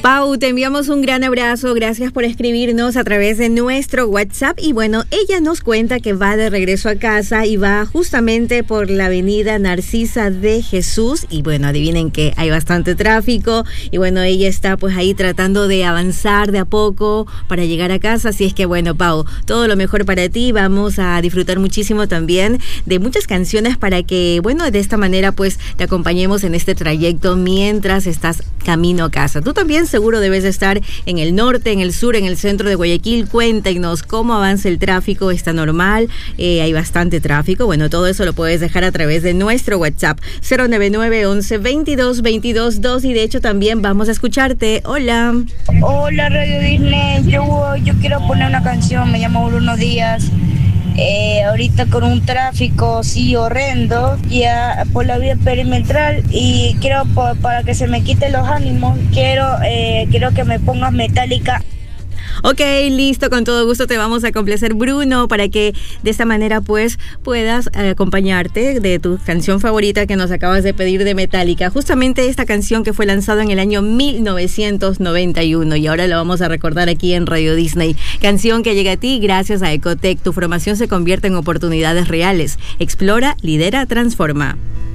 Pau, te enviamos un gran abrazo, gracias por escribirnos a través de nuestro WhatsApp y bueno, ella nos cuenta que va de regreso a casa y va justamente por la avenida Narcisa de Jesús y bueno, adivinen que hay bastante tráfico y bueno, ella está pues ahí tratando de avanzar de a poco para llegar a casa, así es que bueno, Pau, todo lo mejor para ti, vamos a disfrutar muchísimo también de muchas canciones para que bueno, de esta manera pues te acompañemos en este trayecto mientras estás camino a casa. Tú también seguro debes de estar en el norte, en el sur, en el centro de Guayaquil. Cuéntenos cómo avanza el tráfico, está normal, hay bastante tráfico. Bueno, todo eso lo puedes dejar a través de nuestro WhatsApp 099 11 22 22 2 y de hecho también vamos a escucharte. Hola. Hola Radio Disney, yo quiero poner una canción, me llamo Bruno Díaz. Ahorita con un tráfico sí horrendo ya por la vía perimetral y quiero para que se me quiten los ánimos quiero que me pongas Metallica. Ok, listo, con todo gusto te vamos a complacer, Bruno, para que de esta manera pues puedas acompañarte de tu canción favorita que nos acabas de pedir de Metallica. Justamente esta canción que fue lanzada en el año 1991 y ahora la vamos a recordar aquí en Radio Disney. Canción que llega a ti gracias a Ecotec. Tu formación se convierte en oportunidades reales. Explora, lidera, transforma.